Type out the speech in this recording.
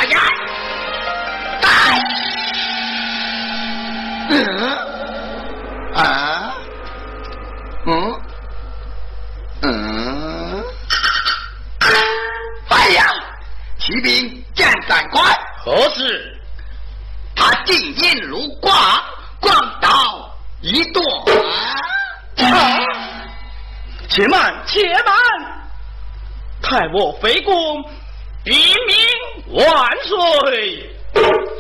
言，带。范阳骑兵见斩官， 何事？ 他定阴如挂，逛到一段。 且慢，且慢！太我非公，兵民万岁！